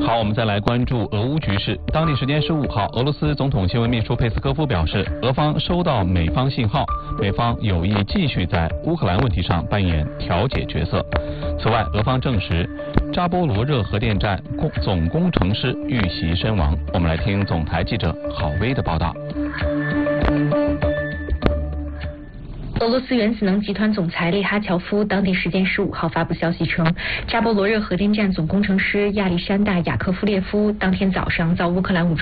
好，我们再来关注俄乌局势。当地时间15号，俄罗斯总统新闻秘书佩斯科夫表示，俄方收到美方信号，美方有意继续在乌克兰问题上扮演调解角色。此外，俄方证实扎波罗热核电站总工程师遇袭身亡。我们来听总台记者郝威的报道。 俄罗斯原子能集团总裁列哈乔夫当地时间15号发布消息称，扎波罗热核电站总工程师亚历山大·雅科夫列夫当天早上遭乌克兰武装